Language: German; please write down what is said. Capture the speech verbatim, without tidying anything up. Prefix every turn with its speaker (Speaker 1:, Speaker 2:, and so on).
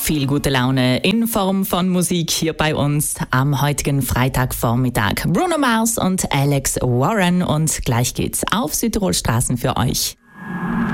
Speaker 1: Viel gute Laune in Form von Musik hier bei uns am heutigen Freitagvormittag. Bruno Mars und Alex Warren und gleich geht's auf Südtirol Straßen für euch.